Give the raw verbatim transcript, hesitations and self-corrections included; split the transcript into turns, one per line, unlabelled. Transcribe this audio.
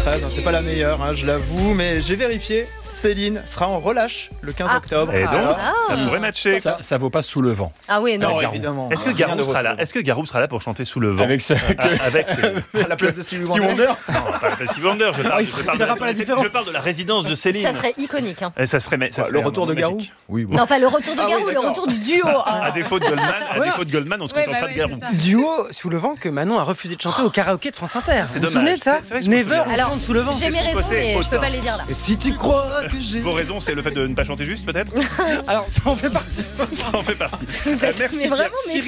treize. C'est pas la meilleure, hein, je l'avoue, mais j'ai vérifié. Céline sera en relâche le quinze octobre.
Et donc,
Ah.
ça pourrait matcher.
Ça, ça vaut pas Sous le vent.
Ah oui, non.
Non,
Garou.
évidemment.
Est-ce que
Rien
Garou
de
sera là
Rose.
Est-ce que Garou sera là pour chanter Sous le vent
Avec ce
Ah, avec ses-
À la place de Stevie
Stevie
Wonder.
Wonder.
Non, pas Stevie Wonder. Je parle,
il
je
fera-
parle
il
de,
verra pas la
je
différence.
parle de la résidence de Céline.
Ça serait iconique. Hein.
Et ça serait, mais ça
Ouais,
serait
le retour
un
de
moment
Garou.
magique.
Oui, bon.
Non, pas le retour de
Ah oui,
Garou, le
d'accord.
retour du duo. hein.
À défaut de Goldman, à
Ouais.
défaut de Goldman, on se
Ouais,
contentera
bah
de
ouais,
Garou.
c'est ça.
Duo Sous le vent que Manon a refusé de chanter au karaoké de France Inter.
C'est
Vous vous
dommage.
souvenez de ça
C'est- c'est vrai que je me
Never,
souviens.
on
Alors,
chante Sous le vent.
J'ai
c'est
mes
son
raisons,
côté
mais je peux
hautain.
pas les dire là.
Et si tu crois que j'ai...
Vos raisons, c'est le fait de ne pas chanter juste, peut-être
Alors, ça en fait partie.
Ça en fait partie.
Vous
Euh,
êtes
merci
mais vraiment
Pierre.
méchants.